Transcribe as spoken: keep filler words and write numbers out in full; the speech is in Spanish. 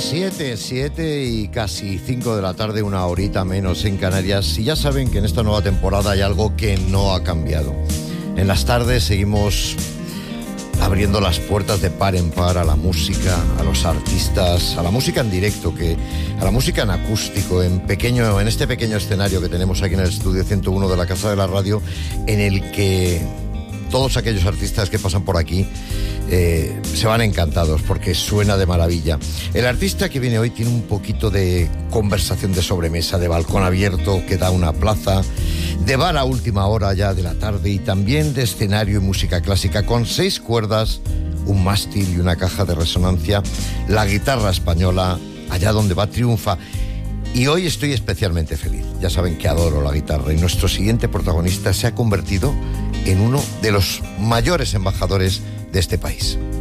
Siete, siete y casi cinco de la tarde, una horita menos en Canarias. Y ya saben que en esta nueva temporada hay algo que no ha cambiado. En las tardes seguimos abriendo las puertas de par en par a la música, a los artistas, a la música en directo, que, a la música en acústico, en pequeño, en este pequeño escenario que tenemos aquí en el estudio ciento uno de la Casa de la Radio, en el que todos aquellos artistas que pasan por aquí eh, se van encantados porque suena de maravilla. El artista que viene hoy tiene un poquito de conversación de sobremesa, de balcón abierto que da una plaza, de bar a última hora ya de la tarde y también de escenario y música clásica con seis cuerdas, un mástil y una caja de resonancia. La guitarra española, allá donde va, triunfa. Y hoy estoy especialmente feliz. Ya saben que adoro la guitarra y nuestro siguiente protagonista se ha convertido en uno de los mayores embajadores de este país.